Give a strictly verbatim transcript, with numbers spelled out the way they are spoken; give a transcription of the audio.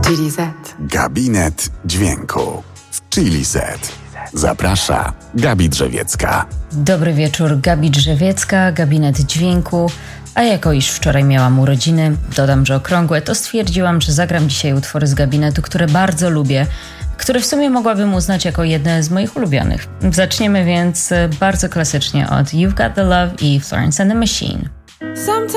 Chili Z. Gabinet Dźwięku w Chili Z. Zaprasza Gabi Drzewiecka. Dobry wieczór, Gabi Drzewiecka, Gabinet Dźwięku. A jako iż wczoraj miałam urodziny, dodam, że okrągłe, to stwierdziłam, że zagram dzisiaj utwory z gabinetu, które bardzo lubię, które w sumie mogłabym uznać jako jedne z moich ulubionych. Zaczniemy więc bardzo klasycznie od You've Got the Love i Florence and the Machine.